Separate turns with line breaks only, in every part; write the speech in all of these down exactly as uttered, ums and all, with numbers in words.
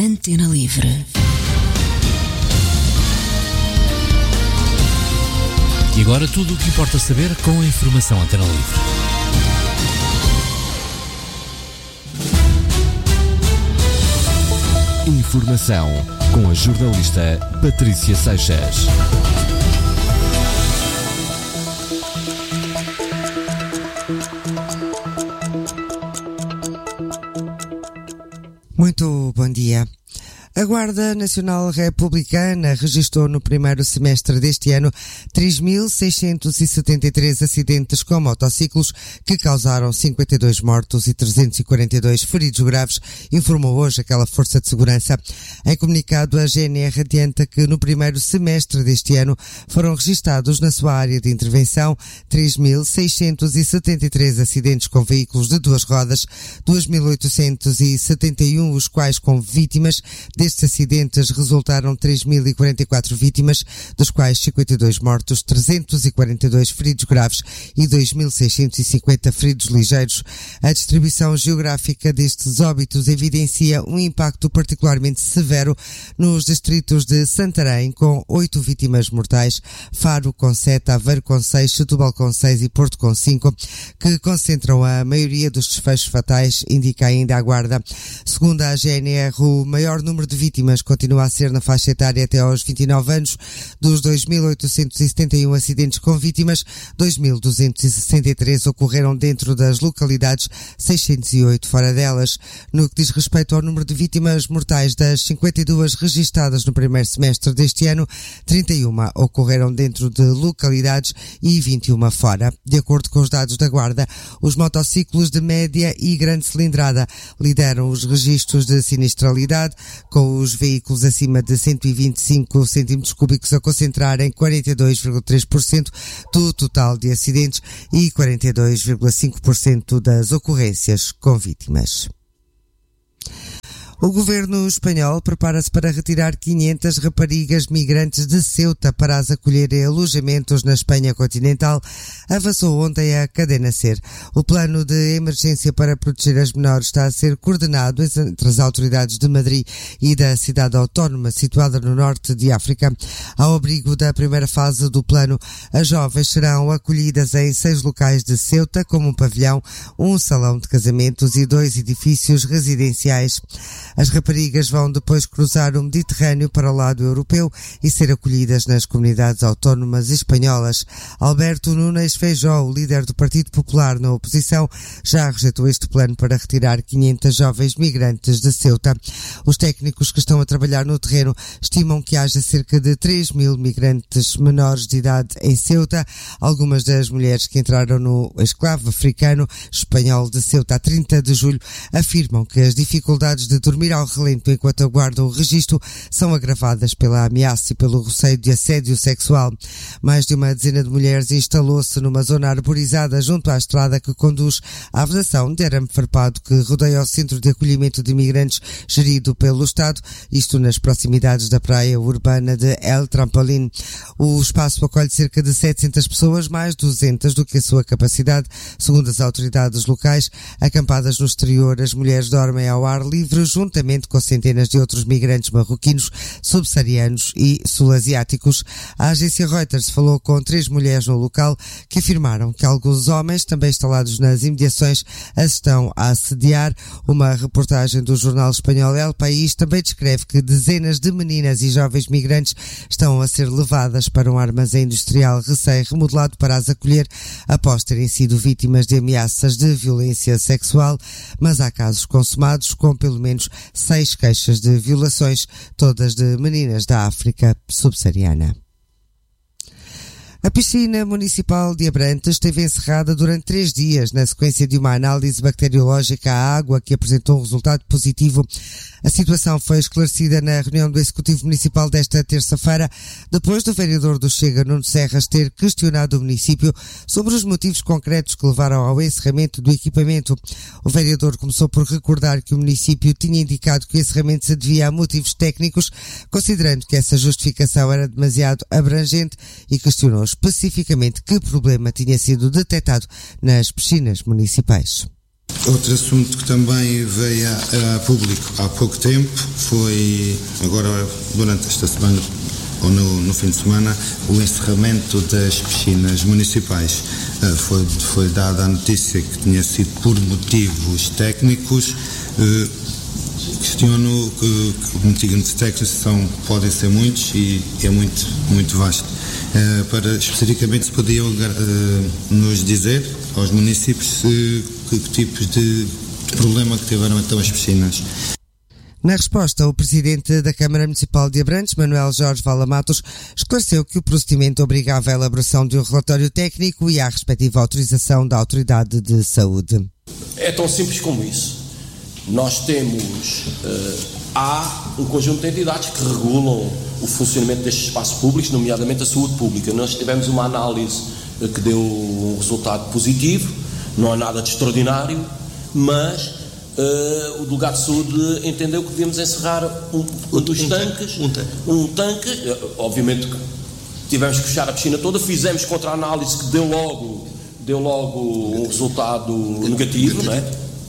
Antena Livre.
E agora tudo o que importa saber com a informação Antena Livre.
Informação com a jornalista Patrícia Seixas.
Muito bom dia. A Guarda Nacional Republicana registrou no primeiro semestre deste ano três mil seiscentos e setenta e três acidentes com motociclos que causaram cinquenta e dois mortos e trezentos e quarenta e dois feridos graves, informou hoje aquela força de segurança. Em comunicado, a G N R adianta que no primeiro semestre deste ano foram registados na sua área de intervenção três mil seiscentos e setenta e três acidentes com veículos de duas rodas, dois mil oitocentos e setenta e um os quais com vítimas. Destes acidentes resultaram três mil e quarenta e quatro vítimas, dos quais cinquenta e dois mortos, trezentos e quarenta e dois feridos graves e dois mil seiscentos e cinquenta feridos ligeiros. A distribuição geográfica destes óbitos evidencia um impacto particularmente severo nos distritos de Santarém, com oito vítimas mortais, Faro com sete, Aveiro com seis, Setúbal com seis e Porto com cinco, que concentram a maioria dos desfechos fatais, indica ainda a Guarda. Segundo a G N R, o maior número de vítimas continua a ser na faixa etária até aos vinte e nove anos. Dos dois mil oitocentos e setenta e um acidentes com vítimas, dois mil duzentos e sessenta e três ocorreram dentro das localidades, seiscentos e oito fora delas. No que diz respeito ao número de vítimas mortais, das cinquenta e duas registadas no primeiro semestre deste ano, trinta e uma ocorreram dentro de localidades e vinte e uma fora. De acordo com os dados da Guarda, os motociclos de média e grande cilindrada lideram os registros de sinistralidade, com os veículos acima de cento e vinte e cinco centímetros cúbicos a concentrarem quarenta e dois vírgula três por cento do total de acidentes e quarenta e dois vírgula cinco por cento das ocorrências com vítimas. O governo espanhol prepara-se para retirar quinhentas raparigas migrantes de Ceuta para as acolher em alojamentos na Espanha continental, avançou ontem a Cadena SER. O plano de emergência para proteger as menores está a ser coordenado entre as autoridades de Madrid e da cidade autónoma situada no norte de África. Ao abrigo da primeira fase do plano, as jovens serão acolhidas em seis locais de Ceuta, como um pavilhão, um salão de casamentos e dois edifícios residenciais. As raparigas vão depois cruzar o Mediterrâneo para o lado europeu e ser acolhidas nas comunidades autónomas espanholas. Alberto Núñez Feijóo, o líder do Partido Popular na oposição, já rejeitou este plano para retirar quinhentas jovens migrantes de Ceuta. Os técnicos que estão a trabalhar no terreno estimam que haja cerca de três mil migrantes menores de idade em Ceuta. Algumas das mulheres que entraram no escravo africano espanhol de Ceuta a trinta de julho afirmam que as dificuldades de dormir ao relento enquanto aguardam o registro são agravadas pela ameaça e pelo receio de assédio sexual. Mais de uma dezena de mulheres instalou-se numa zona arborizada junto à estrada que conduz à vedação de arame farpado que rodeia o centro de acolhimento de imigrantes gerido pelo Estado, isto nas proximidades da praia urbana de El Trampolín. O espaço acolhe cerca de setecentas pessoas, mais duzentas do que a sua capacidade. Segundo as autoridades locais, acampadas no exterior, as mulheres dormem ao ar livre junto juntamente com centenas de outros migrantes marroquinos, subsaarianos e sul-asiáticos. A agência Reuters falou com três mulheres no local que afirmaram que alguns homens, também instalados nas imediações, as estão a assediar. Uma reportagem do jornal espanhol El País também descreve que dezenas de meninas e jovens migrantes estão a ser levadas para um armazém industrial recém-remodelado para as acolher após terem sido vítimas de ameaças de violência sexual, mas há casos consumados com pelo menos seis queixas de violações, todas de meninas da África subsaariana. A piscina municipal de Abrantes esteve encerrada durante três dias na sequência de uma análise bacteriológica à água que apresentou um resultado positivo. A situação foi esclarecida na reunião do Executivo Municipal desta terça-feira, depois do vereador do Chega, Nuno Serras, ter questionado o município sobre os motivos concretos que levaram ao encerramento do equipamento. O vereador começou por recordar que o município tinha indicado que o encerramento se devia a motivos técnicos, considerando que essa justificação era demasiado abrangente, e questionou especificamente que problema tinha sido detectado nas piscinas municipais.
Outro assunto que também veio a, a público há pouco tempo foi, agora durante esta semana, ou no, no fim de semana, o encerramento das piscinas municipais. Uh, foi, foi dada a notícia que tinha sido por motivos técnicos. Uh, questiono que, que motivos técnicos são, podem ser muitos e é muito, muito vasto. Uh, para especificamente se podiam uh, nos dizer aos municípios uh, que, que tipos de, de problema que tiveram então as piscinas.
Na resposta, o presidente da Câmara Municipal de Abrantes, Manuel Jorge Vala Matos, esclareceu que o procedimento obrigava a elaboração de um relatório técnico e à respectiva autorização da Autoridade de Saúde.
É tão simples como isso. Nós temos, uh, há um conjunto de entidades que regulam o funcionamento destes espaços públicos, nomeadamente a saúde pública. Nós tivemos uma análise uh, que deu um resultado positivo, não há nada de extraordinário, mas Uh, o delegado de saúde entendeu que devíamos encerrar um, um dos um tanques, um tanque, um tanque uh, obviamente que tivemos que fechar a piscina toda, fizemos contra-análise que deu logo, deu logo um resultado negativo, não é?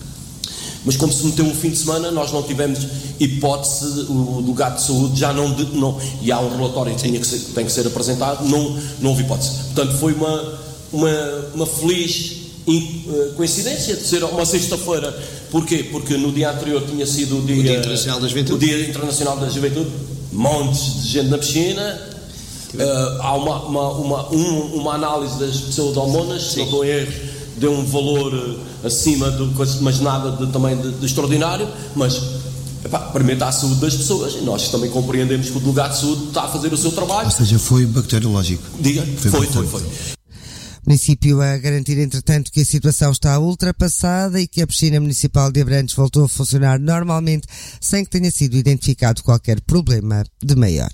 Mas como se meteu um fim de semana, nós não tivemos hipótese, o delegado de saúde já não, não e há um relatório que, tinha que, ser, que tem que ser apresentado, não, não houve hipótese. Portanto, foi uma, uma, uma feliz coincidência de ser uma sexta-feira. Porquê? Porque no dia anterior tinha sido o Dia,
o dia Internacional da Juventude.
O Dia Internacional da Juventude, montes de gente na piscina, uh, há uma, uma, uma, um, uma análise das pseudomonas, se não estou em erro, deu um valor uh, acima do mas nada de, também de, de extraordinário, mas epá, permite à saúde das pessoas e nós também compreendemos que o delegado de saúde está a fazer o seu trabalho.
Ou seja, foi bacteriológico.
Diga, foi, foi, foi. foi.
O município a garantir, entretanto, que a situação está ultrapassada e que a piscina municipal de Abrantes voltou a funcionar normalmente sem que tenha sido identificado qualquer problema de maior.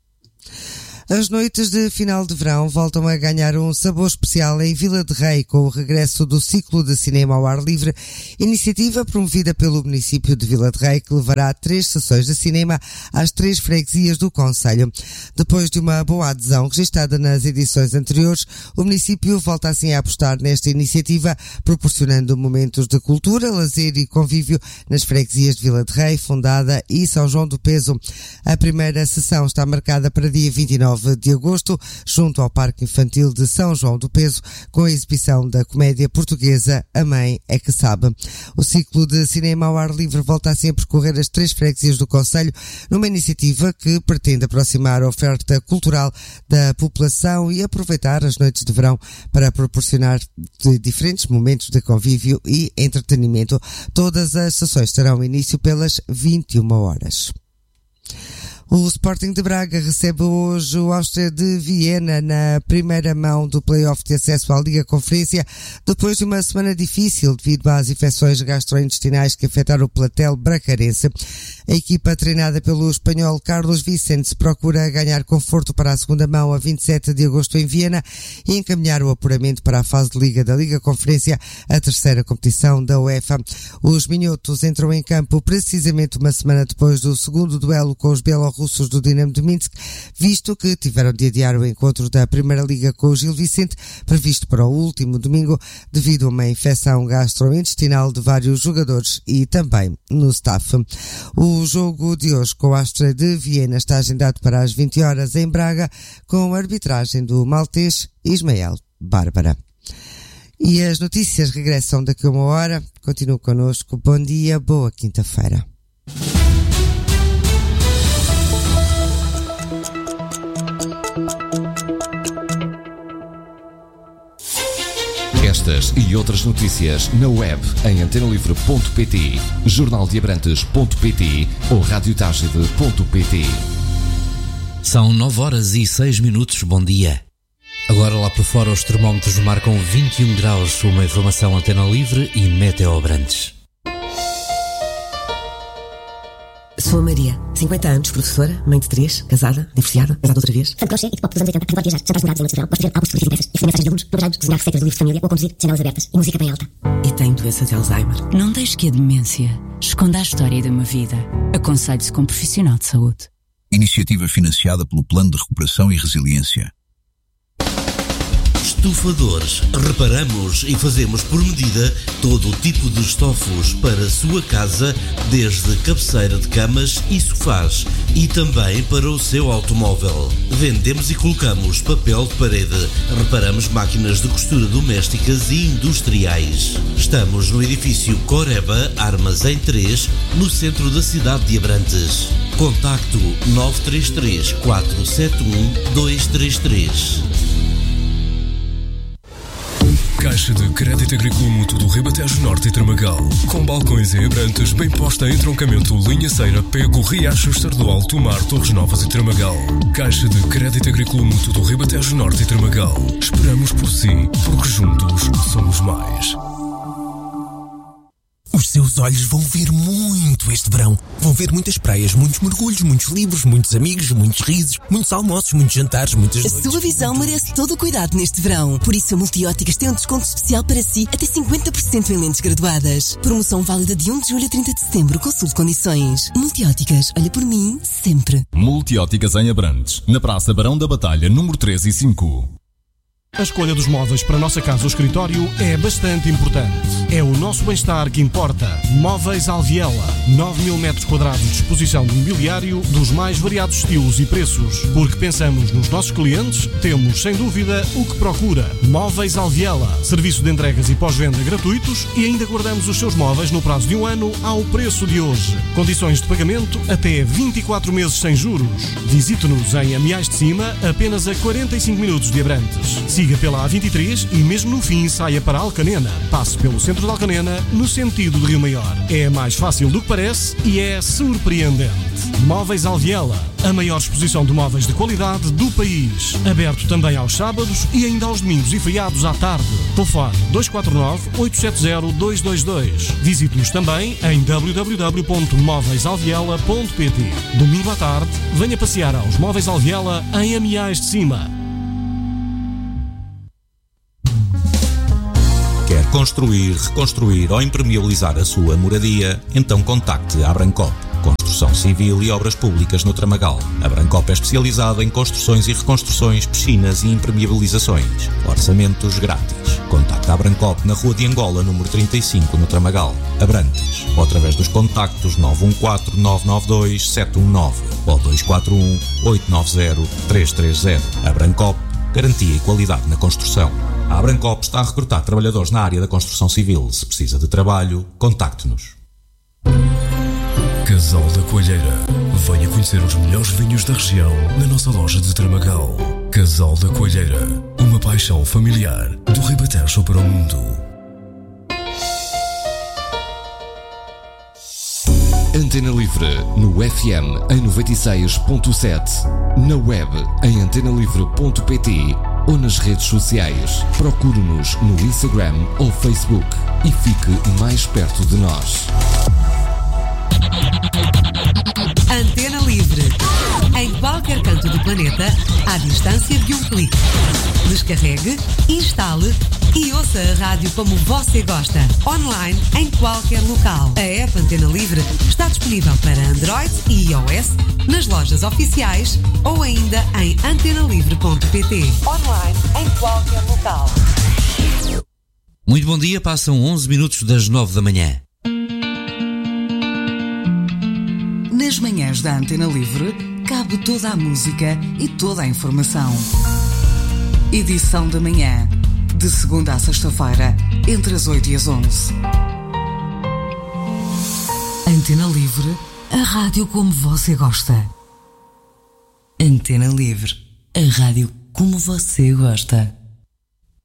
As noites de final de verão voltam a ganhar um sabor especial em Vila de Rei com o regresso do ciclo de cinema ao ar livre, iniciativa promovida pelo município de Vila de Rei que levará três sessões de cinema às três freguesias do concelho. Depois de uma boa adesão registada nas edições anteriores, o município volta assim a apostar nesta iniciativa, proporcionando momentos de cultura, lazer e convívio nas freguesias de Vila de Rei, Fundada e São João do Peso. A primeira sessão está marcada para dia vinte e nove de agosto, junto ao Parque Infantil de São João do Peso, com a exibição da comédia portuguesa A Mãe é que Sabe. O ciclo de cinema ao ar livre volta assim a percorrer as três freguesias do concelho, numa iniciativa que pretende aproximar a oferta cultural da população e aproveitar as noites de verão para proporcionar de diferentes momentos de convívio e entretenimento. Todas as sessões terão início pelas vinte e uma horas. O Sporting de Braga recebe hoje o Áustria de Viena na primeira mão do play-off de acesso à Liga Conferência, depois de uma semana difícil devido às infecções gastrointestinais que afetaram o plantel bracarense. A equipa treinada pelo espanhol Carlos Vicente procura ganhar conforto para a segunda mão a vinte e sete de agosto em Viena e encaminhar o apuramento para a fase de Liga da Liga Conferência, a terceira competição da UEFA. Os minhotos entram em campo precisamente uma semana depois do segundo duelo com os bielorrussos do Dinamo de Minsk, visto que tiveram de adiar o encontro da Primeira Liga com o Gil Vicente, previsto para o último domingo, devido a uma infecção gastrointestinal de vários jogadores e também no staff. O jogo de hoje com a Áustria de Viena está agendado para as vinte horas em Braga, com a arbitragem do maltês Ismael Bárbara. E as notícias regressam daqui a uma hora. Continue connosco. Bom dia, boa quinta-feira.
Estas e outras notícias na web em antena livre ponto pt, jornal de abrantes ponto pt ou rádio tágide ponto pt.
São nove horas e seis minutos. Bom dia. Agora lá por fora os termómetros marcam vinte e um graus. Uma informação Antena Livre e Meteo Abrantes.
Sou a Maria, cinquenta anos, professora, mãe de três, casada, divorciada, casada outra vez.
Fã de crochê e de pop dos anos oitenta, adoro viajar, jantares morados em noites de verão, gosto de ver álbuns de fotografias impressas, escrever mensagens de alunos, trabalhos, desenhar receitas de livros de família ou conduzir janelas abertas e música bem alta.
E tenho doença de Alzheimer.
Não deixe que a demência esconda a história de uma vida. Aconselhe-se com um profissional de saúde.
Iniciativa financiada pelo Plano de Recuperação e Resiliência.
Estufadores. Reparamos e fazemos por medida todo o tipo de estofos para a sua casa, desde cabeceira de camas e sofás e também para o seu automóvel. Vendemos e colocamos papel de parede. Reparamos máquinas de costura domésticas e industriais. Estamos no edifício Coreba Armazém três, no centro da cidade de Abrantes. Contacto nove três três, quatro sete um, dois três três.
Caixa de Crédito Agrícola Mútuo do Ribatejo Norte e Tramagal. Com balcões em Abrantes, bem posta em Troncamento, Linha Ceira, Pego, Riachos, Sardual, Tomar, Torres Novas e Tramagal. Caixa de Crédito Agrícola Mútuo do Ribatejo Norte e Tramagal. Esperamos por si, porque juntos somos mais.
Os seus olhos vão ver muito este verão. Vão ver muitas praias, muitos mergulhos, muitos livros, muitos amigos, muitos risos, muitos almoços, muitos jantares, muitas noites.
A sua visão merece todo o cuidado neste verão. Por isso a Multióticas tem um desconto especial para si, até cinquenta por cento em lentes graduadas. Promoção válida de um de julho a trinta de setembro. Consulte condições. Multióticas, olha por mim, sempre.
Multióticas em Abrantes, na Praça Barão da Batalha, número três e cinco.
A escolha dos móveis para a nossa casa ou escritório é bastante importante. É o nosso bem-estar que importa. Móveis Alviela. nove mil metros quadrados de exposição de mobiliário dos mais variados estilos e preços. Porque pensamos nos nossos clientes, temos, sem dúvida, o que procura. Móveis Alviela. Serviço de entregas e pós-venda gratuitos e ainda guardamos os seus móveis no prazo de um ano ao preço de hoje. Condições de pagamento até vinte e quatro meses sem juros. Visite-nos em Amiais de Cima, apenas a quarenta e cinco minutos de Abrantes. Siga pela A vinte e três e mesmo no fim saia para Alcanena. Passe pelo centro de Alcanena no sentido de Rio Maior. É mais fácil do que parece e é surpreendente. Móveis Alviela, a maior exposição de móveis de qualidade do país. Aberto também aos sábados e ainda aos domingos e feriados à tarde. Telefone dois quatro nove, oito sete zero, dois dois dois. Visite-nos também em w w w ponto móveis alviela ponto p t. Domingo à tarde, venha passear aos Móveis Alviela em Amiais de Cima.
Quer construir, reconstruir ou impermeabilizar a sua moradia? Então contacte a Abrancop. Construção civil e obras públicas no Tramagal. A Abrancop é especializada em construções e reconstruções, piscinas e impermeabilizações. Orçamentos grátis. Contacte a Abrancop na Rua de Angola, número trinta e cinco, no Tramagal, Abrantes. Ou através dos contactos nove um quatro, nove nove dois, sete um nove ou dois quatro um, oito nove zero, três três zero. Abrancop, garantia e qualidade na construção. A Abrancop está a recrutar trabalhadores na área da construção civil. Se precisa de trabalho, contacte-nos.
Casal da Coalheira. Venha conhecer os melhores vinhos da região na nossa loja de Tramagal. Casal da Coalheira. Uma paixão familiar do Ribatejo para o mundo.
Antena Livre no F M em noventa e seis ponto sete, na web em antena livre ponto p t ou nas redes sociais. Procure-nos no Instagram ou Facebook e fique mais perto de nós.
Antena Livre. Em qualquer canto do planeta, à distância de um clique. Descarregue, instale e ouça a rádio como você gosta. Online, em qualquer local. A app Antena Livre está disponível para Android e iOS nas lojas oficiais ou ainda em antena livre ponto p t. Online, em qualquer local.
Muito bom dia, passam onze minutos das nove da manhã.
Nas manhãs da Antena Livre, cabe toda a música e toda a informação. Edição da manhã, de segunda a sexta-feira, entre as oito e as onze. Antena Livre, a rádio como você gosta. Antena Livre, a rádio como você gosta.